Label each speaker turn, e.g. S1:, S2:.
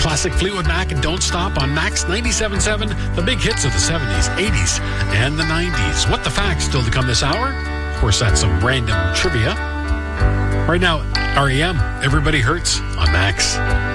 S1: Classic Fleetwood Mac and Don't Stop on Max 97.7, the big hits of the 70s, 80s, and the 90s. What the facts still to come this hour? Of course, that's some random trivia. Right now, REM, Everybody Hurts on Max.